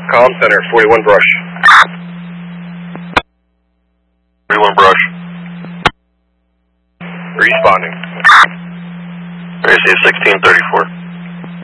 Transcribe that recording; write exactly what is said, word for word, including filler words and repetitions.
Comm Center, forty-one Brush. forty-one Brush. Responding. R C sixteen thirty-four.